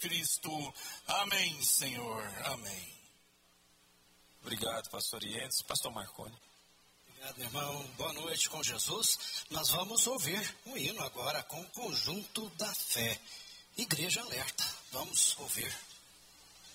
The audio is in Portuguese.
Cristo. Amém, Senhor. Amém. Obrigado, pastor Ientes. Pastor Marconi. Obrigado, irmão. Boa noite com Jesus. Nós vamos ouvir um hino agora com o Conjunto da Fé. Igreja Alerta. Vamos ouvir.